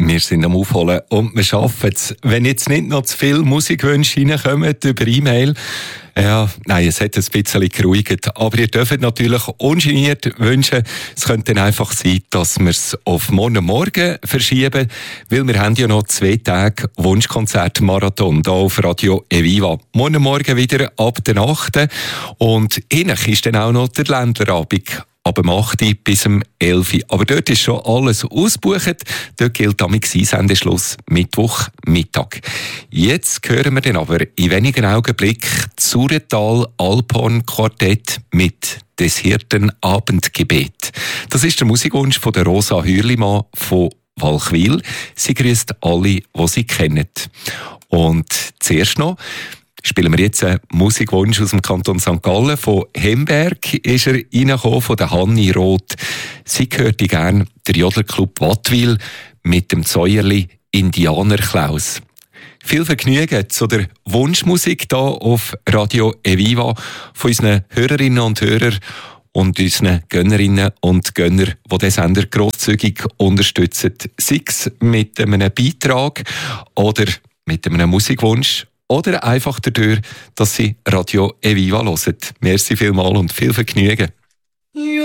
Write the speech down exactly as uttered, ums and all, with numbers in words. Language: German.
Wir sind am Aufholen und wir schaffen es. Wenn jetzt nicht noch zu viele Musikwünsche reinkommen über E-Mail, ja, nein, es hat ein bisschen geruhigt. Aber ihr dürft natürlich ungeniert wünschen. Es könnte dann einfach sein, dass wir es auf morgen Morgen verschieben, weil wir haben ja noch zwei Tage Wunschkonzert-Marathon hier auf Radio Eviva. Morgen Morgen wieder ab der achten Und ähnlich ist dann auch noch der Ländlerabend. Ab dem acht bis um elf. Aber dort ist schon alles ausgebucht. Dort gilt damit Sendeschluss Mittwoch Mittag. Jetzt hören wir dann aber in wenigen Augenblicken Zuretal Alphorn Quartett mit des Hirten Abendgebet. Das ist der Musikwunsch von der Rosa Hürlimann von Walchwil. Sie grüßt alle, die sie kennen. Und zuerst noch spielen wir jetzt einen Musikwunsch aus dem Kanton Sankt Gallen. Von Hemberg ist er reingekommen, von der Hanni Roth. Sie hörte gern der Jodlerclub Wattwil mit dem Zäuerli Indianer Klaus. Viel Vergnügen zu der Wunschmusik hier auf Radio Eviva von unseren Hörerinnen und Hörern und unseren Gönnerinnen und Gönner, die den Sender grosszügig unterstützen. Sei es mit einem Beitrag oder mit einem Musikwunsch. Oder einfach dadurch, dass sie Radio Eviva hören. Merci vielmals und viel Vergnügen.